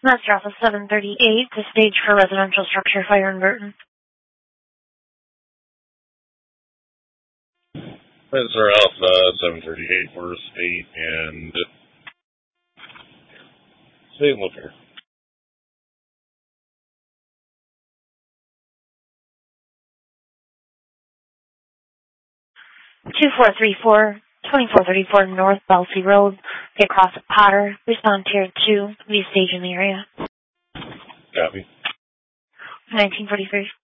Master Alpha 738 to stage for residential structure fire in Burton. Master Alpha 738 for state and state looker. (2434) 2434 North Belsey Road. Get across at Potter. Respond tier 2. Be stage in the area. Copy. 1943.